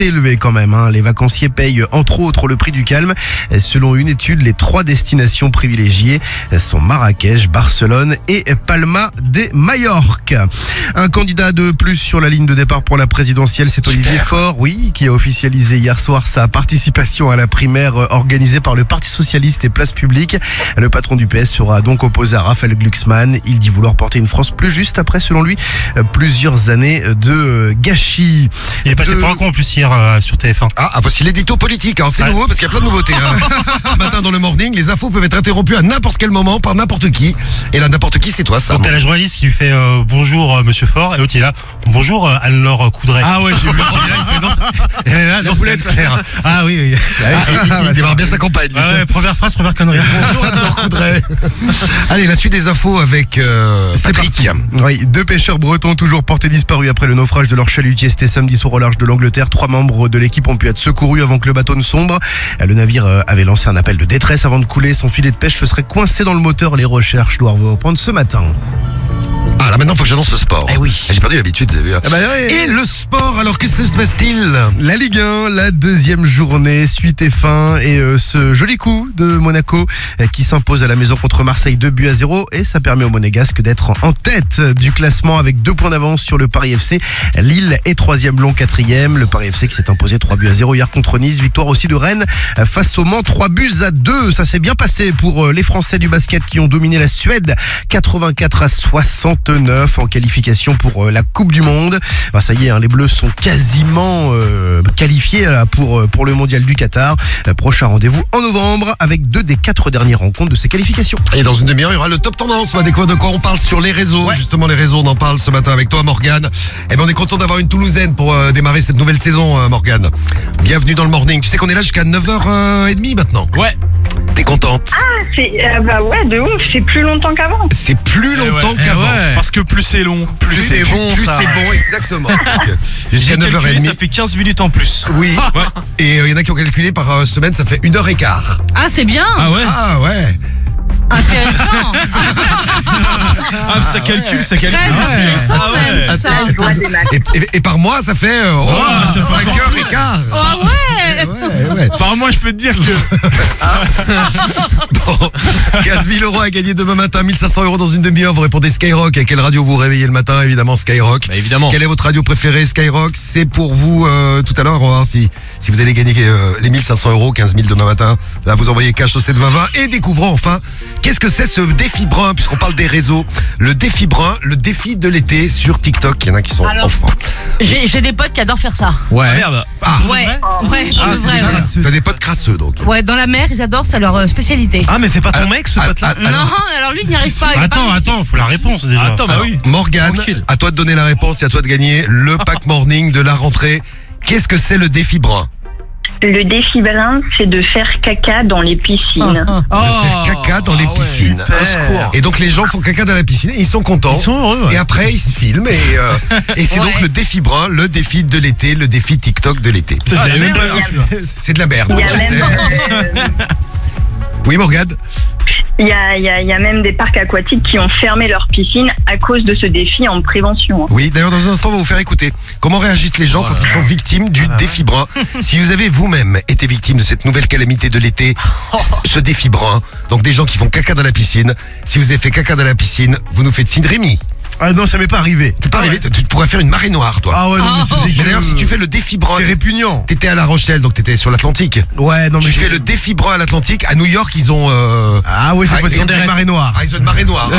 élevé quand même. Les vacanciers payent entre autres le prix du calme. Selon une étude, les 3 destinations privilégiées sont Marrakech, Barcelone et Palma de Majorque. Un candidat de plus sur la ligne de départ pour la présidentielle, c'est Olivier Faure, qui a officialisé hier soir sa participation à la primaire organisée par le Parti Socialiste et Place Publique. Le patron du PS sera donc opposé à Raphaël Glucksmann. Il dit vouloir porter une France plus juste après, selon lui, plusieurs années de gâchis. Il est passé pour un con en plus hier sur TF1. Voici l'édito politique, c'est nouveau parce qu'il y a plein de nouveautés. Ce matin dans le morning, les infos peuvent être interrompues à n'importe quel moment par n'importe qui. Et là, n'importe qui, c'est toi, ça. Donc t'as la journaliste qui lui fait bonjour Monsieur Faure, et l'autre il est là bonjour Anne-Laure Coudray. Ah ouais, j'ai vu. Elle est là, non, c'est clair. Ah oui. Il démarre bien sa campagne. Ouais, première phrase, première connerie. Bonjour Anne-Laure Coudray. Allez, la suite des infos avec Patrick. Oui, 2 pêcheurs bretons toujours portés disparus après le naufrage de leur chalutier. C'était samedi soir au large de l'Angleterre. 3 membres de l'équipe ont pu être secourus avant que le bateau ne sombre. Le navire avait lancé un appel de détresse avant de couler. Son filet de pêche se serait coincé dans le moteur. Les recherches doivent reprendre ce matin. Là maintenant, il faut que j'annonce le sport. Oui. J'ai perdu l'habitude, vous avez vu. Oui. Et le sport, alors qu'est-ce que se passe-t-il? La Ligue 1, la 2e journée, suite et fin. Et ce joli coup de Monaco qui s'impose à la maison contre Marseille 2-0. Et ça permet aux Monégasques d'être en tête du classement avec 2 points d'avance sur le Paris FC. Lille est 3e, Lyon 4e. Le Paris FC qui s'est imposé 3-0 hier contre Nice. Victoire aussi de Rennes face au Mans, 3-2. Ça s'est bien passé pour les Français du basket qui ont dominé la Suède 84-69 en qualification pour la Coupe du Monde. Ça y est, les Bleus sont quasiment qualifiés pour le mondial du Qatar. Prochain rendez-vous en novembre avec 2 des 4 dernières rencontres de ces qualifications. Et dans une demi-heure, il y aura le top tendance. On va découvrir de quoi on parle sur les réseaux. Ouais. Justement, les réseaux, on en parle ce matin avec toi, Morgane. On est content d'avoir une Toulousaine pour démarrer cette nouvelle saison, Morgane. Bienvenue dans le morning. Tu sais qu'on est là jusqu'à 9h30 maintenant. Ouais. T'es contente? Ouais, de ouf, c'est plus longtemps qu'avant. C'est plus longtemps qu'avant. Parce que plus c'est long, plus c'est bon. Plus c'est bon, exactement. Jusqu'à J'ai calculé, 9h30. ça fait 15 minutes en plus. Oui. Ouais. Et il y en a qui ont calculé par semaine, ça fait 1h15. Ah, c'est bien. Ah ouais. Ah ouais. Intéressant. Ça calcule. Très intéressant même, tout ça. Et par mois, ça fait 5h15. Ah ouais. Ouais. Par mois, je peux te dire que... Bon, 15 000 € à gagner demain matin, 1 500 € dans une demi-heure. Vous répondez Skyrock. À quelle radio vous réveillez le matin? Évidemment Skyrock. Évidemment. Quelle est votre radio préférée? Skyrock. C'est pour vous tout à l'heure. On va voir si vous allez gagner les 1 500 €, 15 000 demain matin. Là, vous envoyez cash au 72020 et découvrons enfin qu'est-ce que c'est ce défi brun, puisqu'on parle des réseaux. Le défi brun, le défi de l'été sur TikTok. Il y en a qui sont enfants. J'ai des potes qui adorent faire ça. Ouais. Merde. Ouais, vrai. T'as des potes crasseux donc. Ouais, dans la mer, ils adorent, c'est leur spécialité. Mais c'est pas ton mec, ce pote-là? Non, alors lui, il n'y arrive pas. Attends, faut la réponse déjà. Attends, oui. Morgane, Tranquille. à toi de donner la réponse et à toi de gagner le pack morning de la rentrée. Qu'est-ce que c'est le défi brun? Le défi brun, c'est de faire caca dans les piscines. De faire caca dans les piscines. Et donc les gens font caca dans la piscine et ils sont contents. Ils sont heureux. Et après ils se filment et c'est donc le défi brun, le défi de l'été, le défi TikTok de l'été. C'est de la merde. Il y a même, Oui, Morgane. il y a même des parcs aquatiques qui ont fermé leurs piscines à cause de ce défi en prévention. Oui, d'ailleurs dans un instant on va vous faire écouter comment réagissent les gens quand ils sont victimes du défi brun. Si vous avez vous-même été victime de cette nouvelle calamité de l'été, ce défi brun, donc des gens qui font caca dans la piscine, si vous avez fait caca dans la piscine, vous nous faites signe. Rémi. Non, ça m'est pas arrivé. T'es pas arrivé, tu pourrais faire une marée noire, toi. Ah ouais, non, mais c'est Mais dégueu. d'ailleurs, si tu fais le défi brun, C'est répugnant. t'étais à La Rochelle, donc t'étais sur l'Atlantique. Ouais, non, mais Tu fais le défi brun à l'Atlantique. À New York, ils ont. Ah oui, c'est possible, des marées noires. Ils ont une marée noire.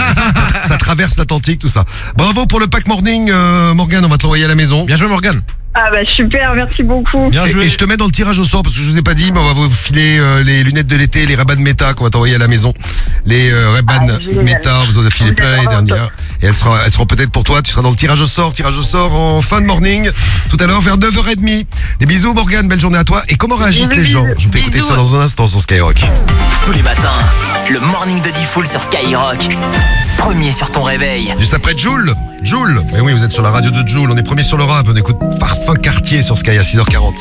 Ça traverse l'Atlantique, tout ça. Bravo pour le pack morning, Morgane. On va te l'envoyer à la maison. Bien joué, Morgane. Super, merci beaucoup. Bien joué. Et je te mets dans le tirage au sort parce que je vous ai pas dit, mais on va vous filer les lunettes de l'été, les Ray-Ban Meta qu'on va t'envoyer à la maison. Les Ray-Ban Meta, vous en avez filé plein l'année dernière. Et elles seront peut-être pour toi. Tu seras dans le tirage au sort en fin de morning, tout à l'heure vers 9h30. Des bisous, Morgane, belle journée à toi. Et comment réagissent les gens? Je vous fais écouter ça dans un instant sur Skyrock. Tous les matins, le morning de Diffoul sur Skyrock. Premier sur ton réveil. Juste après Jul. Mais oui, vous êtes sur la radio de Jul. On est premier sur le rap. On écoute Parfum Cartier sur Sky à 6h40.